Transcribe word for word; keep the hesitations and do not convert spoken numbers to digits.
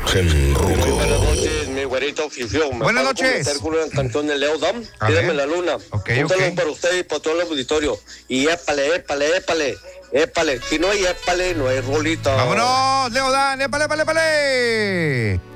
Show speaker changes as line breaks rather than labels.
Muy buenas
Genruco.
noches, mi güerito Fifio. ¿Me
Buenas
puedo
noches.
comunicar con una canción de Leo Dan?
A
Pídame
ver.
la luna.
Ok,
Un saludo
ok.
para usted y para todo el auditorio. Y épale, épale, épale, épale. Si no hay épale, no hay rolita.
Vámonos, Leo Dan, épale, épale, épale.